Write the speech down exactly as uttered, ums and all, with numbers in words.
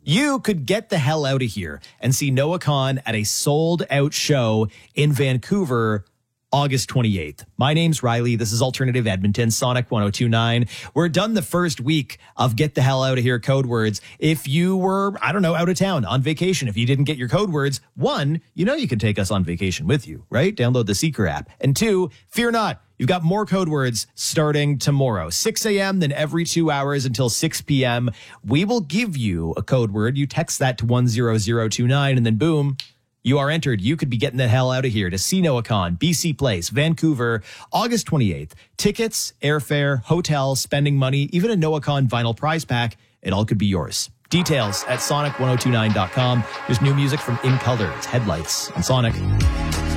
You could get the hell out of here and see Noah Kahan at a sold-out show in Vancouver August twenty-eighth. My name's Riley. This is Alternative Edmonton, Sonic one oh two point nine. We're done the first week of Get the Hell Out of Here code words. If you were, I don't know, out of town, on vacation, if you didn't get your code words, one, you know you can take us on vacation with you, right? Download the Seeker app. And two, fear not. You've got more code words starting tomorrow, six a.m., then every two hours until six p.m. We will give you a code word. You text that to one zero zero two nine, and then boom, you are entered. You could be getting the hell out of here to see Noah Kahan, B C Place, Vancouver, August twenty-eighth. Tickets, airfare, hotel, spending money, even a Noah Kahan vinyl prize pack. It all could be yours. Details at sonic ten twenty-nine dot com. There's new music from In Color. It's Headlights on Sonic.